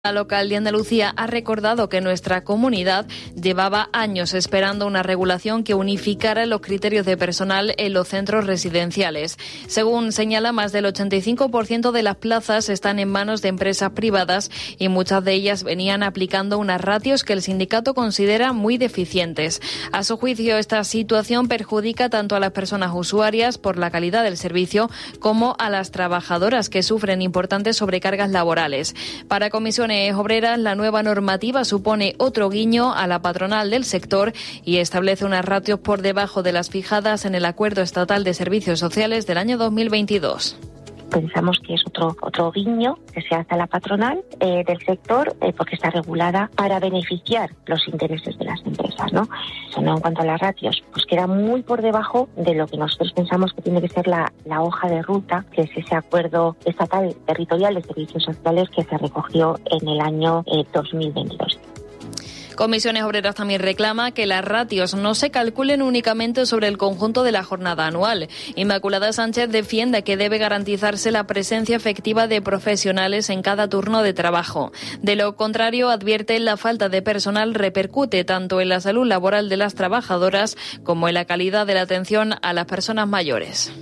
La local de Andalucía ha recordado que nuestra comunidad llevaba años esperando una regulación que unificara los criterios de personal en los centros residenciales. Según señala, más del 85% de las plazas están en manos de empresas privadas y muchas de ellas venían aplicando unas ratios que el sindicato considera muy deficientes. A su juicio, esta situación perjudica tanto a las personas usuarias por la calidad del servicio como a las trabajadoras que sufren importantes sobrecargas laborales. Para Comisiones Obreras, la nueva normativa supone otro guiño a la patronal del sector y establece unas ratios por debajo de las fijadas en el Acuerdo Estatal de Servicios Sociales del año 2022. Pensamos que es otro guiño que se hace a la patronal del sector porque está regulada para beneficiar los intereses de las empresas, ¿no? En cuanto a las ratios, pues queda muy por debajo de lo que nosotros pensamos que tiene que ser la hoja de ruta, que es ese acuerdo estatal territorial de servicios sociales que se recogió en el año 2022. Comisiones Obreras también reclama que las ratios no se calculen únicamente sobre el conjunto de la jornada anual. Inmaculada Sánchez defiende que debe garantizarse la presencia efectiva de profesionales en cada turno de trabajo. De lo contrario, advierte, la falta de personal repercute tanto en la salud laboral de las trabajadoras como en la calidad de la atención a las personas mayores.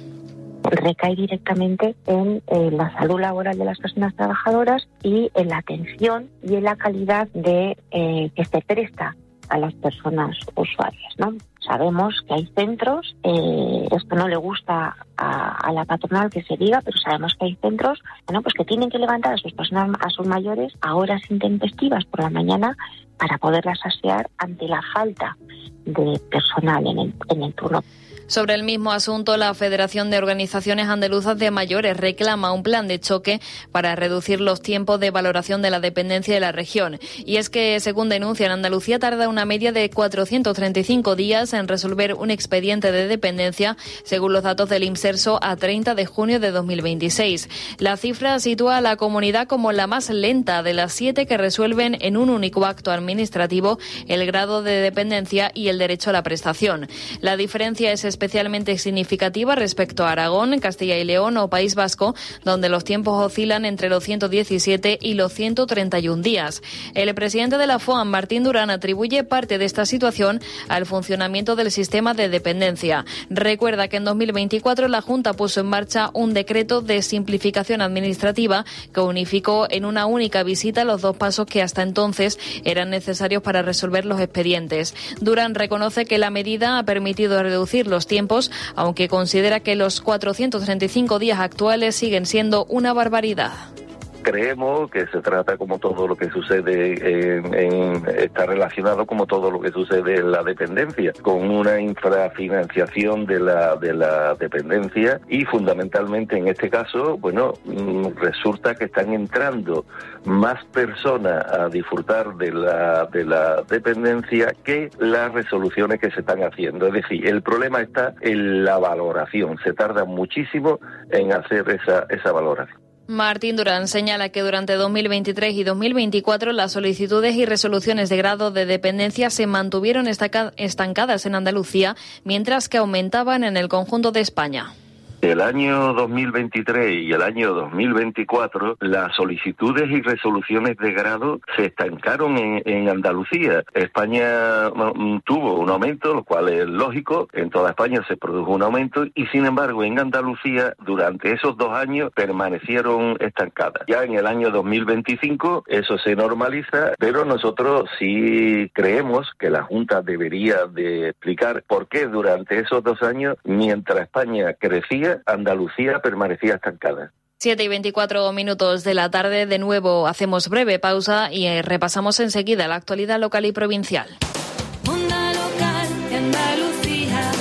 Recae directamente en la salud laboral de las personas trabajadoras y en la atención y en la calidad de que se presta a las personas usuarias, ¿no? Sabemos que hay centros, esto no le gusta a la patronal que se diga, pero sabemos que hay centros, pues que tienen que levantar a sus personas, a sus mayores, a horas intempestivas por la mañana para poderlas asear ante la falta de personal en el turno. Sobre el mismo asunto, la Federación de Organizaciones Andaluzas de Mayores reclama un plan de choque para reducir los tiempos de valoración de la dependencia de la región. Y es que, según denuncian, Andalucía tarda una media de 435 días en resolver un expediente de dependencia, según los datos del IMSERSO a 30 de junio de 2026. La cifra sitúa a la comunidad como la más lenta de las 7 que resuelven en un único acto administrativo el grado de dependencia y el derecho a la prestación. La diferencia es especialmente significativa respecto a Aragón, Castilla y León o País Vasco, donde los tiempos oscilan entre los 117 y los 131 días. El presidente de la FOAM, Martín Durán, atribuye parte de esta situación al funcionamiento del sistema de dependencia. Recuerda que en 2024 la Junta puso en marcha un decreto de simplificación administrativa que unificó en una única visita los dos pasos que hasta entonces eran necesarios para resolver los expedientes. Durán reconoce que la medida ha permitido reducir los tiempos, aunque considera que los 435 días actuales siguen siendo una barbaridad. Creemos que se trata, como todo lo que sucede está relacionado como todo lo que sucede en la dependencia, con una infrafinanciación de la dependencia y fundamentalmente en este caso, resulta que están entrando más personas a disfrutar de la dependencia que las resoluciones que se están haciendo. Es decir, el problema está en la valoración, se tarda muchísimo en hacer esa valoración. Martín Durán señala que durante 2023 y 2024 las solicitudes y resoluciones de grado de dependencia se mantuvieron estancadas en Andalucía, mientras que aumentaban en el conjunto de España. El año 2023 y el año 2024, las solicitudes y resoluciones de grado se estancaron en Andalucía. España tuvo un aumento, lo cual es lógico. En toda España se produjo un aumento y, sin embargo, en Andalucía, durante esos 2 años, permanecieron estancadas. Ya en el año 2025 eso se normaliza, pero nosotros sí creemos que la Junta debería de explicar por qué durante esos 2 años, mientras España crecía, Andalucía permanecía estancada. 7:24 de la tarde, de nuevo hacemos breve pausa y repasamos enseguida la actualidad local y provincial. Onda local de Andalucía.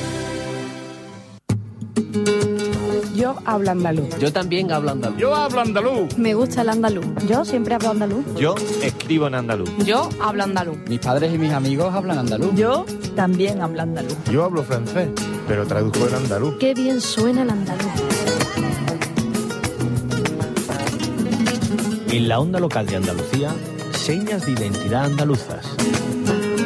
Yo hablo andaluz. Yo también hablo andaluz. Yo hablo andaluz. Me gusta el andaluz. Yo siempre hablo andaluz. Yo escribo en andaluz. Yo hablo andaluz. Mis padres y mis amigos hablan andaluz. Yo también hablo andaluz. Yo hablo francés, pero traduzco en andaluz. Qué bien suena el andaluz. En la onda local de Andalucía, señas de identidad andaluzas.